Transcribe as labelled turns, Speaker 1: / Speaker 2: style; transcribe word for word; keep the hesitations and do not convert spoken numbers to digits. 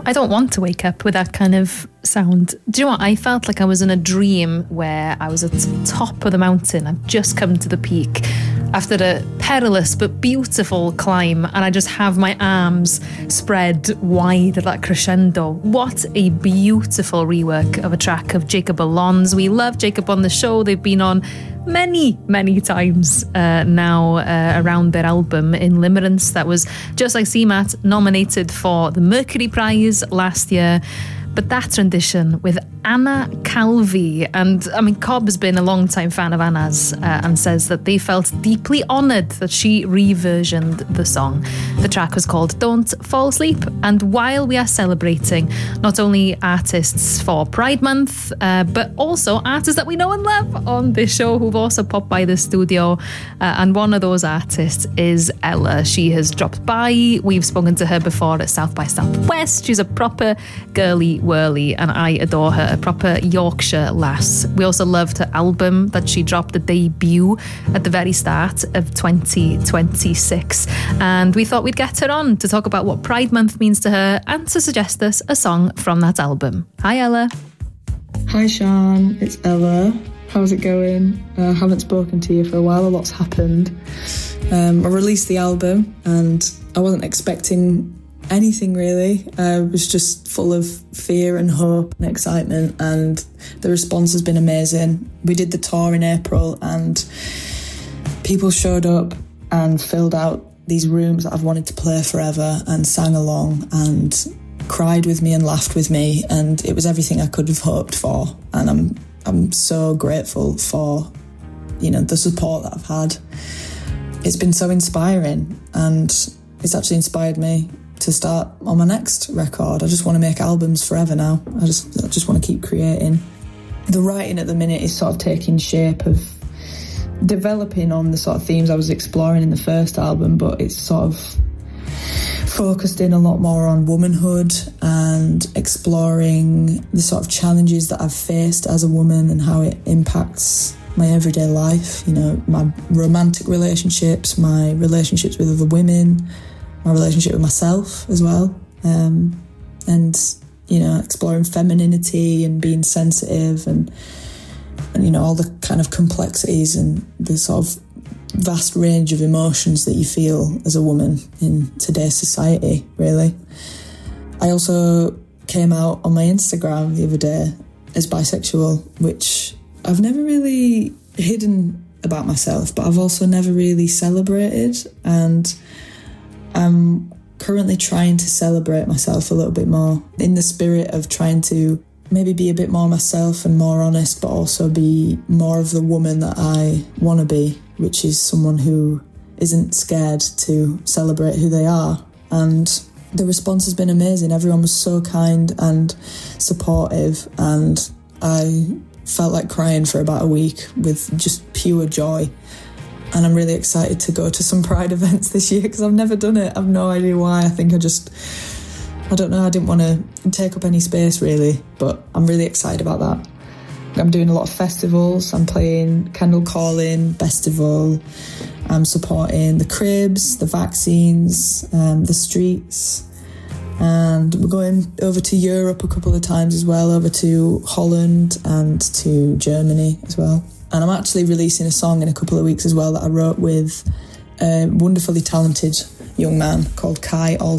Speaker 1: I don't want to wake up with that kind of sound. Do you know what? I felt like I was in a dream where I was at the top of the mountain. I've just come to the peak after a perilous but beautiful climb, and I just have my arms spread wide at that crescendo. What a beautiful rework of a track of Jacob Elon's. We love Jacob on the show. They've been on many, many times uh, now uh, around their album In Limerence that was, just like C MAT, nominated for the Mercury Prize last year. But that rendition with Anna Calvi, and I mean, Cobb has been a long time fan of Anna's uh, and says that they felt deeply honoured that she reversioned the song. The track was called Don't Fall Asleep, and while we are celebrating not only artists for Pride Month, uh, but also artists that we know and love on this show who've also popped by the studio, uh, and one of those artists is Ella. She has dropped by. We've spoken to her before at South by Southwest. She's a proper girly whirly, and I adore her, a proper Yorkshire lass. We also loved her album that she dropped, the debut, at the very start of twenty twenty-six, and we thought we'd get her on to talk about what Pride Month means to her and to suggest us a song from that album. Hi Ella.
Speaker 2: Hi Sean, it's Ella. How's it going? I uh, haven't spoken to you for a while, a lot's happened. Um, I released the album and I wasn't expecting anything really. I was just full of fear and hope and excitement, and the response has been amazing. We did the tour in April and people showed up and filled out these rooms that I've wanted to play forever and sang along and cried with me and laughed with me, and it was everything I could have hoped for. And I'm I'm so grateful for, you know, the support that I've had. It's been so inspiring, and it's actually inspired me to start on my next record. I just want to make albums forever now. I just I just want to keep creating. The writing at the minute is sort of taking shape of developing on the sort of themes I was exploring in the first album, but it's sort of focused in a lot more on womanhood and exploring the sort of challenges that I've faced as a woman and how it impacts my everyday life. You know, my romantic relationships, my relationships with other women, my relationship with myself as well, um, and, you know, exploring femininity and being sensitive and, and, you know, all the kind of complexities and the sort of vast range of emotions that you feel as a woman in today's society, really. I also came out on my Instagram the other day as bisexual, which I've never really hidden about myself, but I've also never really celebrated, and I'm currently trying to celebrate myself a little bit more in the spirit of trying to maybe be a bit more myself and more honest, but also be more of the woman that I want to be, which is someone who isn't scared to celebrate who they are. And the response has been amazing. Everyone was so kind and supportive, and I felt like crying for about a week with just pure joy. And I'm really excited to go to some Pride events this year because I've never done it. I've no idea why. I think I just, I don't know, I didn't want to take up any space really, but I'm really excited about that. I'm doing a lot of festivals. I'm playing Kendal Calling, Bestival. I'm supporting the Cribs, the Vaccines, um, the Streets. And we're going over to Europe a couple of times as well, over to Holland and to Germany as well. And I'm actually releasing a song in a couple of weeks as well that I wrote with a wonderfully talented young man called Kai All